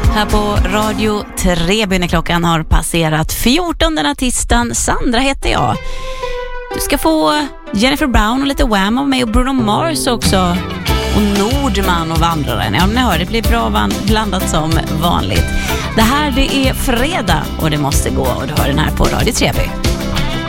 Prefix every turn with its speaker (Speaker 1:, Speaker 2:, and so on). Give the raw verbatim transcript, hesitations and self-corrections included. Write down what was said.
Speaker 1: Här på Radio Treby när klockan har passerat fjorton denna tisdagen. Sandra heter jag. Du ska få Jennifer Brown och lite Wham av mig och Bruno Mars också. Och Nordman och Vandraren. Ja, ni hör, det blir bra blandat som vanligt. Det här det är fredag och det måste gå och du hör den här på Radio Treby.